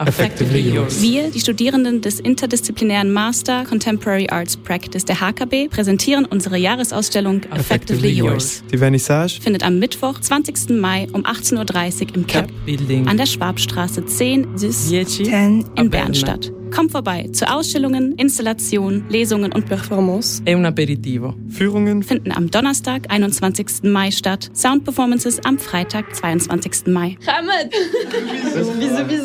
Effectively yours. Wir, die Studierenden des interdisziplinären Master Contemporary Arts Practice der HKB, präsentieren unsere Jahresausstellung Effectively Yours. Die Vernissage Findet am Mittwoch, 20. Mai um 18.30 Uhr im CAP Building an der Schwabstraße 10 Sys 10 in Bern statt. Kommt vorbei zu Ausstellungen, Installationen, Lesungen und Performances. e un aperitivo. Führungen Finden am Donnerstag, 21. Mai statt. Sound-Performances am Freitag, 22. Mai. Hamid! Wieso?